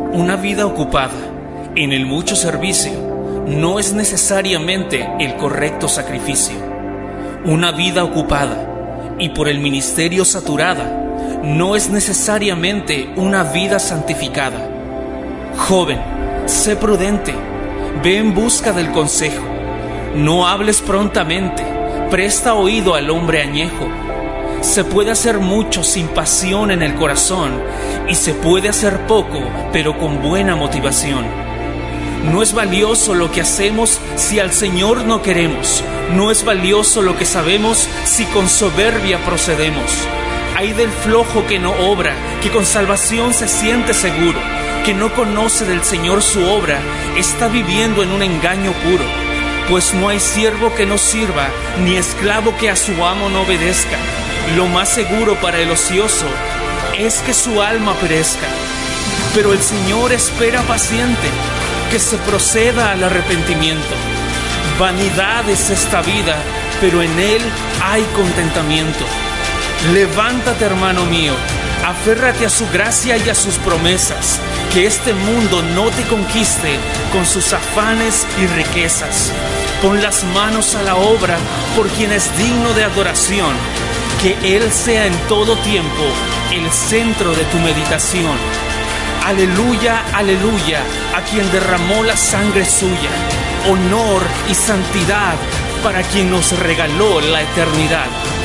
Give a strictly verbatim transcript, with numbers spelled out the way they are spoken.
Una vida ocupada en el mucho servicio no es necesariamente el correcto sacrificio. Una vida ocupada y por el ministerio saturada no es necesariamente una vida santificada. Joven, sé prudente, ve en busca del consejo. No hables prontamente, presta oído al hombre añejo. Se puede hacer mucho sin pasión en el corazón y se puede hacer poco, pero con buena motivación. No es valioso lo que hacemos si al Señor no queremos. No es valioso lo que sabemos si con soberbia procedemos. Ay del flojo que no obra, que con salvación se siente seguro, que no conoce del Señor su obra, está viviendo en un engaño puro. Pues no hay siervo que no sirva, ni esclavo que a su amo no obedezca. Lo más seguro para el ocioso es que su alma perezca. Pero el Señor espera paciente que se proceda al arrepentimiento. Vanidad es esta vida, pero en Él hay contentamiento. Levántate, hermano mío, aférrate a su gracia y a sus promesas, que este mundo no te conquiste con sus afanes y riquezas. Pon las manos a la obra por quien es digno de adoración, que Él sea en todo tiempo el centro de tu meditación. Aleluya, aleluya, a quien derramó la sangre suya, honor y santidad para quien nos regaló la eternidad.